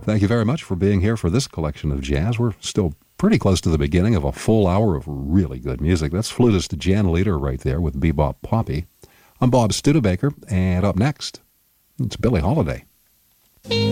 Thank you very much for being here for this collection of jazz. We're still pretty close to the beginning of a full hour of really good music. That's flutist Jan Leader right there with Bebop Poppy. I'm Bob Studebaker, and up next, it's Billie Holiday.